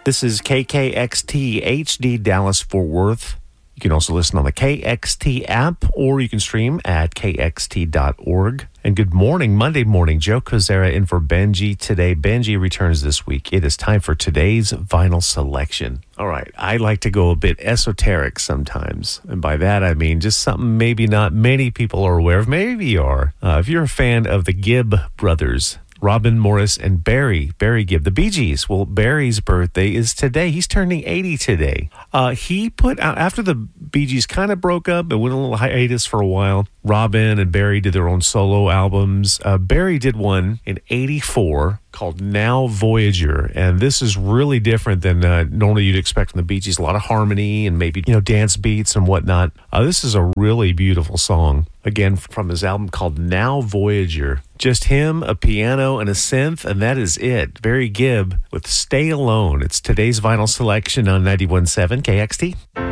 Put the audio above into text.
This is KKXT HD Dallas Fort Worth. You can also listen on the KXT app, or you can stream at kxt.org. And good morning, Monday morning. Joe Kozera in for Benji today. Benji returns this week. It is time for today's vinyl selection. All right, I like to go a bit esoteric sometimes. And by that, I mean just something maybe not many people are aware of. Maybe you are. If you're a fan of the Gibb brothers, Robin Morris and Barry Gibb, the Bee Gees. Well, Barry's birthday is today. He's turning 80 today. He put out, after the Bee Gees kind of broke up and went on a little hiatus for a while, Robin and Barry did their own solo albums. Barry did one in 84 called Now Voyager, and this is really different than normally you'd expect from the Bee Gees. A lot of harmony and maybe, dance beats and whatnot. This is a really beautiful song. Again, from his album called Now Voyager. Just him, a piano, and a synth, and that is it. Barry Gibb with Stay Alone. It's today's vinyl selection on 91.7 KXT.